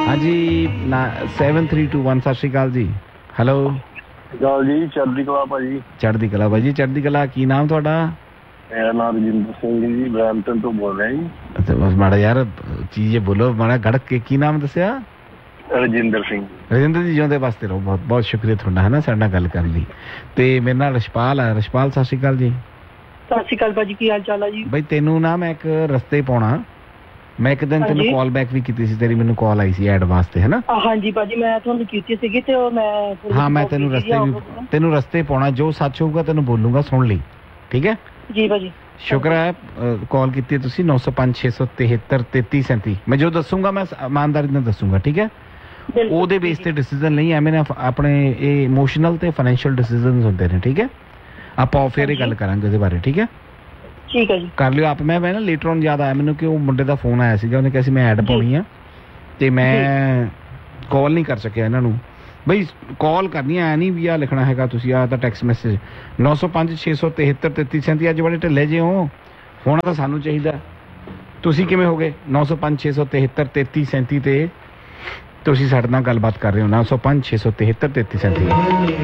ਹਾਂਜੀ 7321 ਸਤਿ ਸ਼੍ਰੀ ਅਕਾਲ ਜੀ। ਹੈਲੋ ਗੱਲ ਜੀ, ਚੜ੍ਹਦੀ ਕਲਾ ਭਾਜੀ। ਚੜ੍ਹਦੀ ਕਲਾ ਭਾਜੀ, ਚੜ੍ਹਦੀ ਕਲਾ। ਕੀ ਨਾਮ ਤੁਹਾਡਾ? ਮੇਰਾ ਨਾਮ ਰਜਿੰਦਰ ਸਿੰਘ ਜੀ, ਬਰੈਂਪਟਨ ਤੋਂ ਬੋਲ ਰਿਹਾ ਜੀ। ਅੱਛਾ, ਬਸ ਮਾੜਾ ਯਾਰ ਚੀਜ਼ ਬੋਲੋ, ਮਾੜਾ ਗੜਕ ਕੇ। ਕੀ ਨਾਮ ਦੱਸਿਆ? ਰਜਿੰਦਰ ਸਿੰਘ। ਰਜਿੰਦਰ ਜੀ ਜਿਉਂਦੇ ਵਾਸਤੇ ਰਹੋ। ਬਹੁਤ ਬਹੁਤ ਸ਼ੁਕਰੀਆ ਤੁਹਾਡਾ, ਹੈ ਨਾ, ਸਾਡੇ ਨਾਲ ਗੱਲ ਕਰਨ ਲਈ। ਤੇ ਮੇਰੇ ਨਾਲ ਰਸ਼ਪਾਲ ਹੈ। ਰਸ਼ਪਾਲ ਸਤਿ ਸ਼੍ਰੀ ਅਕਾਲ ਜੀ। ਸਤਿ ਸ਼੍ਰੀ ਅਕਾਲ ਭਾਜੀ, ਕੀ ਹਾਲ ਚਾਲ ਹੈ ਜੀ? ਬਈ ਤੈਨੂੰ ਨਾ ਮੈਂ ਇੱਕ ਰਸਤੇ ਪਾਉਣਾ। ਮੈਂ ਇੱਕ ਦਿਨ ਤੈਨੂੰ ਕਾਲ ਬੈਕ ਵੀ ਕੀਤੀ ਸੀ, ਤੇਰੀ ਮੈਨੂੰ ਕਾਲ ਆਈ ਸੀ ਐਡ ਵਾਸਤੇ, ਹੈ ਨਾ? ਹਾਂਜੀ ਭਾਜੀ, ਮੈਂ ਤੁਹਾਨੂੰ ਕੀਤੀ ਸੀਗੀ ਤੇ ਉਹ ਮੈਂ ਹਾਂ, ਮੈਂ ਤੈਨੂੰ ਰਸਤੇ ਪਾਉਣਾ। ਜੋ ਸੱਚ ਹੋਊਗਾ ਤੈਨੂੰ ਬੋਲੂੰਗਾ, ਸੁਣ ਲਈ, ਠੀਕ ਹੈ ਜੀ ਭਾਜੀ? ਸ਼ੁਕਰ ਹੈ ਕਾਲ ਕੀਤੀ ਤੁਸੀਂ। 905 673 3337। ਮੈਂ ਜੋ ਦੱਸੂਗਾ ਮੈਂ ਇਮਾਨਦਾਰੀ ਨਾਲ ਦੱਸੂਗਾ, ਠੀਕ ਹੈ? ਉਹਦੇ ਬੇਸ ਤੇ ਡਿਸੀਜ਼ਨ ਲਈ ਐਵੇਂ ਨਾ ਆਪਣੇ ਇਹ ਇਮੋਸ਼ਨਲ ਤੇ ਫਾਈਨੈਂਸ਼ੀਅਲ ਡਿਸੀਜ਼ਨਸ ਹੁੰਦੇ ਨੇ, ਠੀਕ ਹੈ? ਆਪਾਂ ਫਿਰ ਇਹ ਗੱਲ ਕਰਾਂਗੇ ਉਹਦੇ ਬਾਰੇ, ਠੀਕ ਹੈ? ਠੀਕ ਹੈ ਜੀ, ਕਰ ਲਿਓ ਆਪ। ਮੈਂ ਨਾ ਲੇਟਰ ਔਨ ਯਾਦ ਆਇਆ ਮੈਨੂੰ ਕਿ ਉਹ ਮੁੰਡੇ ਦਾ ਫੋਨ ਆਇਆ ਸੀਗਾ, ਉਹਨੇ ਕਿਹਾ ਸੀ ਮੈਂ ਐਡ ਪਾਉਣੀ ਆ ਤੇ ਮੈਂ ਕਾਲ ਨਹੀਂ ਕਰ ਸਕਿਆ ਇਹਨਾਂ ਨੂੰ। ਬਈ ਕਾਲ ਕਰਨੀ ਐ ਨਹੀਂ ਵੀ ਆ ਲਿਖਣਾ ਹੈਗਾ ਤੁਸੀਂ, ਆ ਤਾਂ ਟੈਕਸਟ ਮੈਸੇਜ 905 673 3337। ਅੱਜ ਬੜੇ ਢਿੱਲੇ ਜੇ ਹੋ, ਹੋਣਾ ਤਾਂ ਸਾਨੂੰ ਚਾਹੀਦਾ। ਤੁਸੀਂ ਕਿਵੇਂ ਹੋ ਗਏ? 905 673 3337 ਤੇ ਤੁਸੀਂ ਸਾਡੇ ਨਾਲ ਗੱਲਬਾਤ ਕਰ ਰਹੇ ਹੋ। 905 673 3337।